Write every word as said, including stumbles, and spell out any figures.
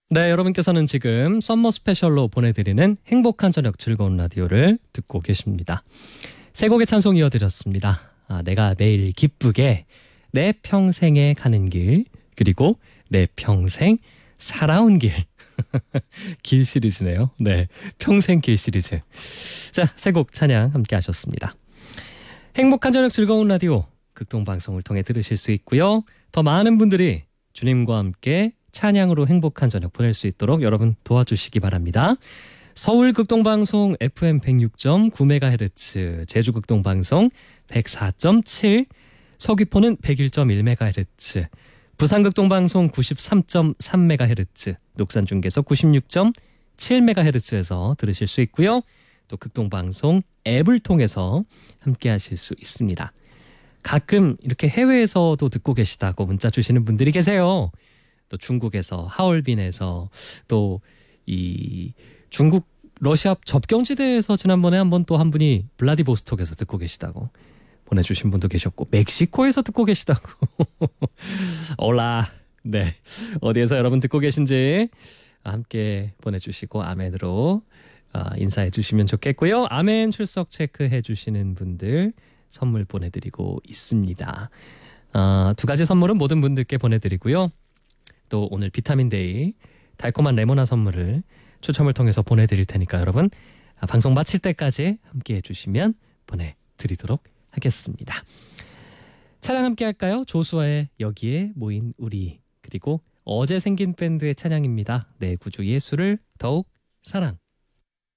네, 여러분께서는 지금 썸머 스페셜로 보내드리는 행복한 저녁 즐거운 라디오를 듣고 계십니다. 세 곡의 찬송 이어드렸습니다. 아, 내가 매일 기쁘게 내 평생에 가는 길, 그리고 내 평생 살아온 길. 길 시리즈네요. 네, 평생 길 시리즈. 자, 세 곡 찬양 함께 하셨습니다. 행복한 저녁 즐거운 라디오 극동방송을 통해 들으실 수 있고요. 더 많은 분들이 주님과 함께 찬양으로 행복한 저녁 보낼 수 있도록 여러분 도와주시기 바랍니다. 서울 극동방송 에프엠 백육 점 구 메가헤르츠, 제주 극동방송 백사 점 칠, 서귀포는 백일 점 일 메가헤르츠, 부산 극동방송 구십삼 점 삼 메가헤르츠, 녹산 중계소 구십육 점 칠 메가헤르츠에서 들으실 수 있고요. 또 극동방송 앱을 통해서 함께 하실 수 있습니다. 가끔 이렇게 해외에서도 듣고 계시다고 문자 주시는 분들이 계세요. 또 중국에서, 하얼빈에서, 또 이 중국 러시아 접경지대에서 지난번에 한번 또 한 분이 블라디보스톡에서 듣고 계시다고 보내주신 분도 계셨고, 멕시코에서 듣고 계시다고. 올라. 네, 어디에서 여러분 듣고 계신지 함께 보내주시고 아멘으로 인사해 주시면 좋겠고요. 아멘 출석 체크해 주시는 분들 선물 보내드리고 있습니다. 어, 두 가지 선물은 모든 분들께 보내드리고요. 또 오늘 비타민데이 달콤한 레모나 선물을 추첨을 통해서 보내드릴 테니까 여러분 방송 마칠 때까지 함께해 주시면 보내드리도록 하겠습니다. 찬양 함께 할까요? 조수아의 여기에 모인 우리, 그리고 어제 생긴 밴드의 찬양입니다. 내 구주 예수를 더욱 사랑.